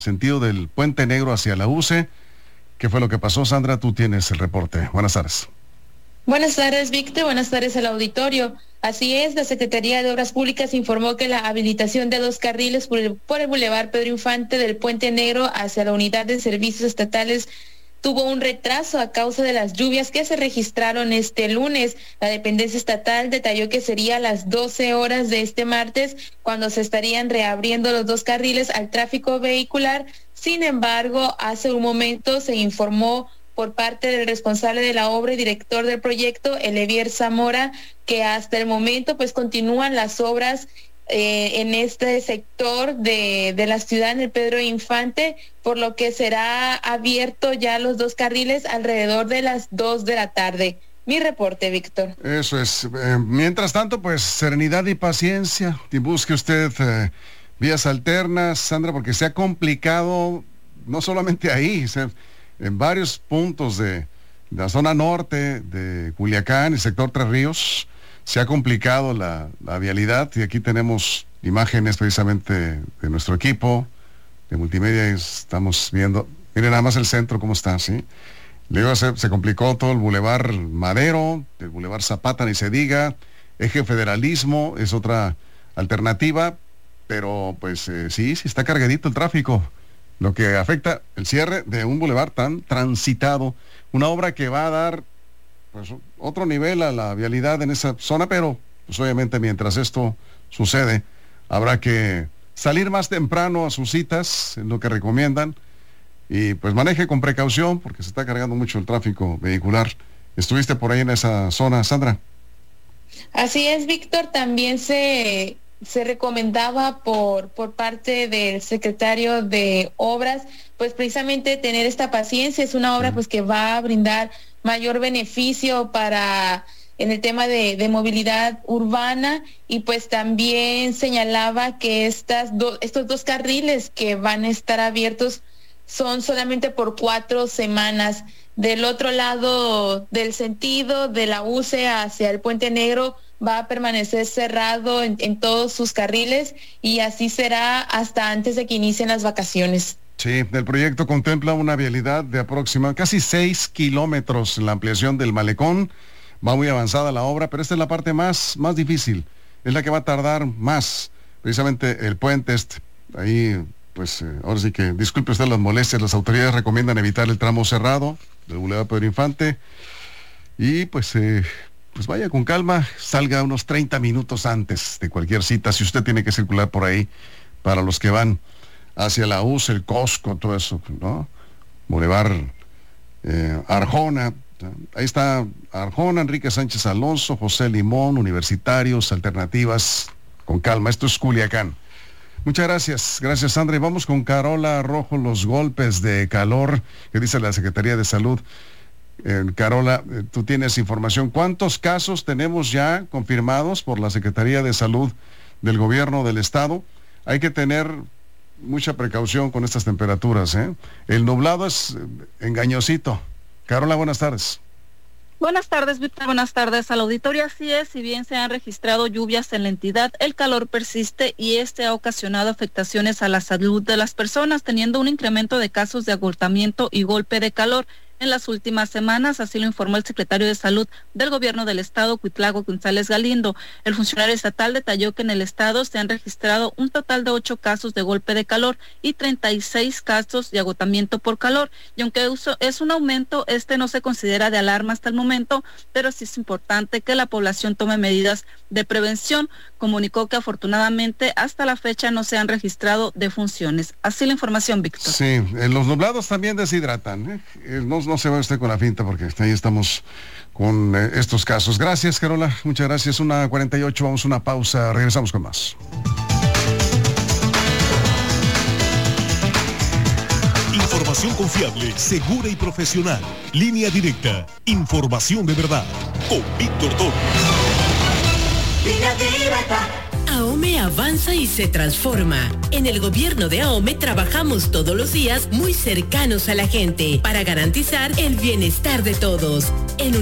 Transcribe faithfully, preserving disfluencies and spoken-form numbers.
sentido del Puente Negro hacia la U C E. ¿Qué fue lo que pasó, Sandra? Tú tienes el reporte. Buenas tardes. Buenas tardes, Víctor. Buenas tardes al auditorio. Así es, la Secretaría de Obras Públicas informó que la habilitación de dos carriles por el, por el Boulevard Pedro Infante del Puente Negro hacia la Unidad de Servicios Estatales tuvo un retraso a causa de las lluvias que se registraron este lunes. La dependencia estatal detalló que sería a las doce horas de este martes cuando se estarían reabriendo los dos carriles al tráfico vehicular. Sin embargo, hace un momento se informó por parte del responsable de la obra y director del proyecto, Elevier Zamora, que hasta el momento pues continúan las obras Eh, en este sector de, de la ciudad, en el Pedro Infante, por lo que será abierto ya los dos carriles alrededor de las dos de la tarde. Mi reporte, Víctor. Eso es. Eh, mientras tanto, pues, serenidad y paciencia. Y busque usted eh, vías alternas, Sandra, porque se ha complicado, no solamente ahí, se, en varios puntos de, de la zona norte, de Culiacán, el sector Tres Ríos, se ha complicado la, la vialidad, y aquí tenemos imágenes precisamente de nuestro equipo de multimedia y estamos viendo, miren nada más el centro cómo está, ¿sí? Luego se, se complicó todo el Boulevard Madero, el Boulevard Zapata, ni se diga, Eje Federalismo es otra alternativa, pero pues eh, sí, sí está cargadito el tráfico, lo que afecta el cierre de un boulevard tan transitado, una obra que va a dar pues otro nivel a la vialidad en esa zona, pero pues obviamente mientras esto sucede, habrá que salir más temprano a sus citas, es lo que recomiendan, y pues maneje con precaución, porque se está cargando mucho el tráfico vehicular. ¿Estuviste por ahí en esa zona, Sandra? Así es, Víctor, también se, se recomendaba por, por parte del secretario de Obras, pues precisamente tener esta paciencia. Es una obra sí. pues que va a brindar mayor beneficio para en el tema de, de movilidad urbana, y pues también señalaba que estas do, estos dos carriles que van a estar abiertos son solamente por cuatro semanas. Del otro lado del sentido de la U C E hacia el Puente Negro va a permanecer cerrado en, en todos sus carriles, y así será hasta antes de que inicien las vacaciones. Sí, el proyecto contempla una vialidad de aproximadamente casi seis kilómetros en la ampliación del malecón. Va muy avanzada la obra, pero esta es la parte más, más difícil, es la que va a tardar más. Precisamente el puente este, ahí, pues eh, ahora sí que, disculpe usted las molestias, las autoridades recomiendan evitar el tramo cerrado del Boulevard Pedro Infante, y pues, eh, pues vaya con calma, salga unos treinta minutos antes de cualquier cita, si usted tiene que circular por ahí, para los que van hacia la U C E, el Costco, todo eso, ¿no? Boulevard eh, Arjona, ahí está Arjona, Enrique Sánchez Alonso, José Limón, Universitarios, Alternativas, con calma. Esto es Culiacán. Muchas gracias, gracias, Sandra. Y vamos con Carola Rojo, los golpes de calor que dice la Secretaría de Salud. Eh, Carola, eh, tú tienes información. ¿Cuántos casos tenemos ya confirmados por la Secretaría de Salud del Gobierno del Estado? Hay que tener mucha precaución con estas temperaturas, ¿eh? El nublado es engañosito. Carola, buenas tardes. Buenas tardes, Víctor. Buenas tardes al auditorio. Así es, si bien se han registrado lluvias en la entidad, el calor persiste y este ha ocasionado afectaciones a la salud de las personas, teniendo un incremento de casos de agotamiento y golpe de calor en las últimas semanas, así lo informó el secretario de Salud del Gobierno del Estado, Cuitlago González Galindo. El funcionario estatal detalló que en el estado se han registrado un total de ocho casos de golpe de calor y treinta y seis casos de agotamiento por calor, y aunque es un aumento, este no se considera de alarma hasta el momento, pero sí es importante que la población tome medidas de prevención. Comunicó que afortunadamente hasta la fecha no se han registrado defunciones. Así la información, Víctor. Sí, eh, los nublados también deshidratan, ¿eh? Eh, no, no se va usted con la finta, porque ahí estamos con eh, estos casos. Gracias, Carola, muchas gracias. Una cuarenta y ocho, vamos a una pausa, regresamos con más. Información confiable, segura y profesional. Línea directa, información de verdad, con Víctor Toro. AOME avanza y se transforma. En el gobierno de AOME trabajamos todos los días muy cercanos a la gente para garantizar el bienestar de todos. En